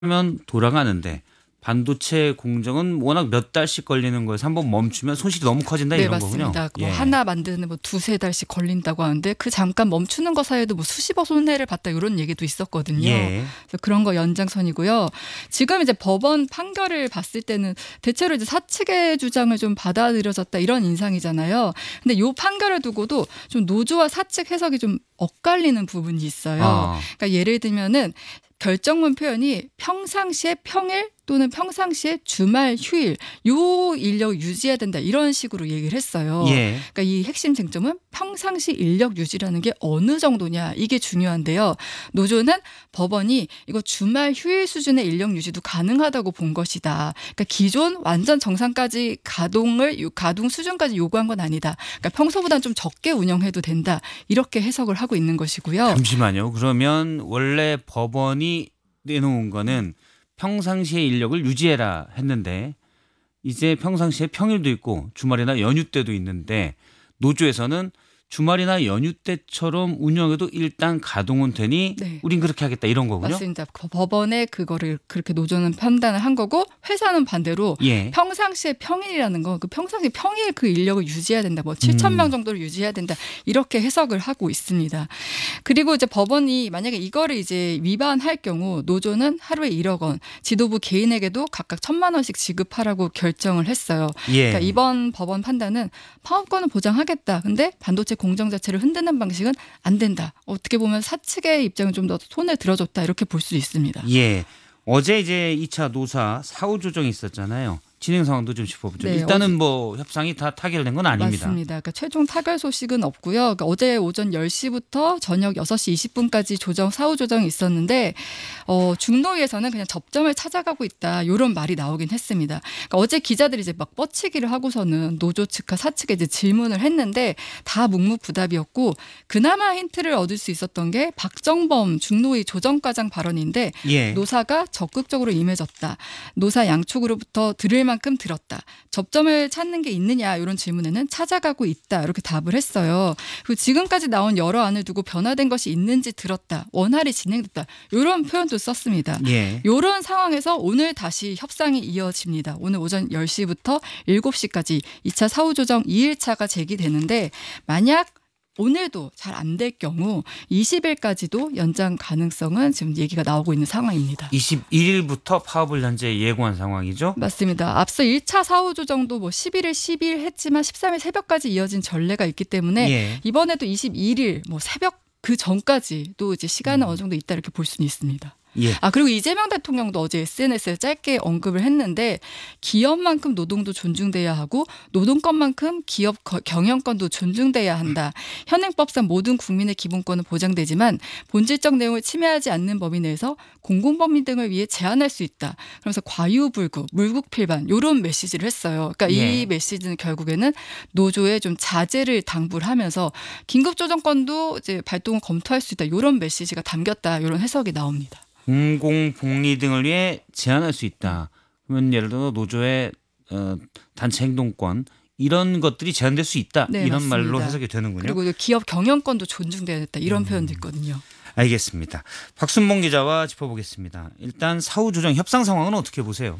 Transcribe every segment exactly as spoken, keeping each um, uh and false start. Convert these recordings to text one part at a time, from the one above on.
하면 돌아가는데 반도체 공정은 워낙 몇 달씩 걸리는 거에서 한번 멈추면 손실이 너무 커진다 네, 이런 맞습니다. 거군요. 뭐 예. 하나 만드는 뭐 두세 달씩 걸린다고 하는데 그 잠깐 멈추는 거 사이에도 뭐 수십억 손해를 봤다 이런 얘기도 있었거든요. 예. 그래서 그런 거 연장선이고요. 지금 이제 법원 판결을 봤을 때는 대체로 이제 사측의 주장을 좀 받아들여졌다 이런 인상이잖아요. 근데 요 판결을 두고도 좀 노조와 사측 해석이 좀 엇갈리는 부분이 있어요. 아. 그러니까 예를 들면은 결정문 표현이 평상시에 평일 또는 평상시에 주말 휴일 요 인력 유지해야 된다 이런 식으로 얘기를 했어요. 예. 그러니까 이 핵심 쟁점은 평상시 인력 유지라는 게 어느 정도냐 이게 중요한데요. 노조는 법원이 이거 주말 휴일 수준의 인력 유지도 가능하다고 본 것이다. 그러니까 기존 완전 정상까지 가동을 가동 수준까지 요구한 건 아니다. 그러니까 평소보다는 좀 적게 운영해도 된다. 이렇게 해석을 하고 있는 것이고요. 잠시만요. 그러면 원래 법원이 내놓은 거는 평상시에 인력을 유지해라 했는데 이제 평상시에 평일도 있고 주말이나 연휴 때도 있는데 노조에서는 주말이나 연휴 때처럼 운영해도 일단 가동은 되니 네. 우린 그렇게 하겠다 이런 거군요. 맞습니다. 법원에 그거를 그렇게 노조는 판단을 한 거고 회사는 반대로 예. 평상시에 평일이라는 거, 그 평상시 평일 그 인력을 유지해야 된다. 뭐 칠천 명 정도를 유지해야 된다. 이렇게 해석을 하고 있습니다. 그리고 이제 법원이 만약에 이거를 이제 위반할 경우 노조는 하루에 일억 원, 지도부 개인에게도 각각 천만 원씩 지급하라고 결정을 했어요. 예. 그러니까 이번 법원 판단은 파업권은 보장하겠다. 근데 반도체 공정 자체를 흔드는 방식은 안 된다. 어떻게 보면 사측의 입장은 좀 더 손을 들어줬다. 이렇게 볼 수 있습니다. 예. 어제 이제 이 차 노사 사후 조정이 있었잖아요. 진행 상황도 좀 짚어보죠. 네, 일단은 어제- 뭐 협상이 다 타결된 건 아닙니다. 맞습니다. 그러니까 최종 타결 소식은 없고요. 그러니까 어제 오전 열 시부터 저녁 여섯 시 이십 분까지 조정 사후 조정이 있었는데 어, 중노위에서는 그냥 접점을 찾아가고 있다. 이런 말이 나오긴 했습니다. 그러니까 어제 기자들이 이제 막 뻗치기를 하고서는 노조 측과 사측에 이제 질문을 했는데 다 묵묵부답이었고 그나마 힌트를 얻을 수 있었던 게 박정범 중노위 조정과장 발언인데 예. 노사가 적극적으로 임해졌다. 노사 양쪽으로부터 들을 만큼 들었다. 접점을 찾는 게 있느냐 이런 질문에는 찾아가고 있다. 이렇게 답을 했어요. 그리고 지금까지 나온 여러 안을 두고 변화된 것이 있는지 들었다. 원활히 진행됐다. 이런 표현도 썼습니다. 예. 이런 상황에서 오늘 다시 협상이 이어집니다. 오늘 오전 열 시부터 일곱 시까지 이 차 사후조정 이 일차가 제기되는데 만약 오늘도 잘 안 될 경우 이십 일까지도 연장 가능성은 지금 얘기가 나오고 있는 상황입니다. 이십일 일부터 파업을 현재 예고한 상황이죠. 맞습니다. 앞서 일 차 사후조정도 뭐 십일 일, 십이 일 했지만 십삼 일 새벽까지 이어진 전례가 있기 때문에 예. 이번에도 이십일 일 뭐 새벽 그 전까지도 이제 시간은 어느 정도 있다 이렇게 볼 수는 있습니다. 예. 아 그리고 이재명 대통령도 어제 에스엔에스에 짧게 언급을 했는데 기업만큼 노동도 존중돼야 하고 노동권만큼 기업 거- 경영권도 존중돼야 한다. 현행법상 모든 국민의 기본권은 보장되지만 본질적 내용을 침해하지 않는 범위 내에서 공공법리 등을 위해 제한할 수 있다. 그러면서 과유불급, 물국필반 이런 메시지를 했어요. 그러니까 예. 이 메시지는 결국에는 노조의 좀 자제를 당부를 하면서 긴급조정권도 이제 발동을 검토할 수 있다. 이런 메시지가 담겼다. 이런 해석이 나옵니다. 공공복리 등을 위해 제한할 수 있다. 그러면 예를 들어 노조의 어, 단체 행동권 이런 것들이 제한될 수 있다. 네, 이런 맞습니다. 말로 해석이 되는군요. 그리고 이제 기업 경영권도 존중돼야 됐다. 이런 표현도 있거든요. 알겠습니다. 박순봉 기자와 짚어보겠습니다. 일단 사후 조정 협상 상황은 어떻게 보세요?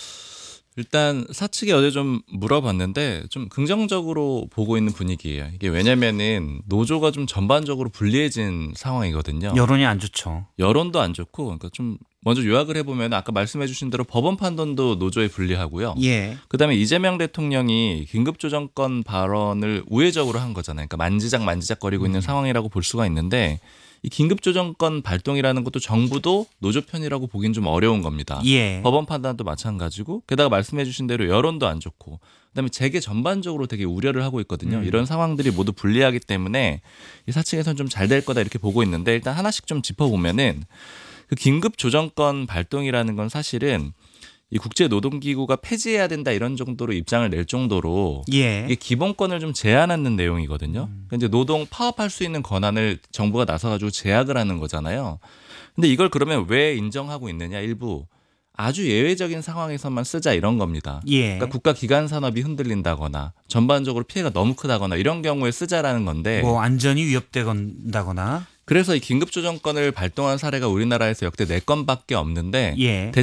일단 사측에 어제 좀 물어봤는데 좀 긍정적으로 보고 있는 분위기예요. 이게 왜냐면은 노조가 좀 전반적으로 불리해진 상황이거든요. 여론이 안 좋죠. 여론도 안 좋고, 그러니까 좀 먼저 요약을 해보면 아까 말씀해주신 대로 법원 판단도 노조에 불리하고요. 예. 그다음에 이재명 대통령이 긴급조정권 발언을 우회적으로 한 거잖아요. 그러니까 만지작 만지작거리고 있는 상황이라고 볼 수가 있는데 이 긴급조정권 발동이라는 것도 정부도 노조 편이라고 보기는 좀 어려운 겁니다. 예. 법원 판단도 마찬가지고 게다가 말씀해 주신 대로 여론도 안 좋고 그다음에 재계 전반적으로 되게 우려를 하고 있거든요. 음. 이런 상황들이 모두 불리하기 때문에 이 사측에서는 좀 잘 될 거다 이렇게 보고 있는데 일단 하나씩 좀 짚어보면은 그 긴급조정권 발동이라는 건 사실은 이 국제노동기구가 폐지해야 된다 이런 정도로 입장을 낼 정도로 예. 이게 기본권을 좀 제한하는 내용이거든요. 그러니까 이제 노동 파업할 수 있는 권한을 정부가 나서가지고 제약을 하는 거잖아요. 근데 이걸 그러면 왜 인정하고 있느냐 일부 아주 예외적인 상황에서만 쓰자 이런 겁니다. 예. 그러니까 국가 기관 산업이 흔들린다거나 전반적으로 피해가 너무 크다거나 이런 경우에 쓰자라는 건데 뭐 안전이 위협되건다거나. 그래서 이 긴급조정권을 발동한 사례가 우리나라에서 역대 네 건밖에 없는데 예.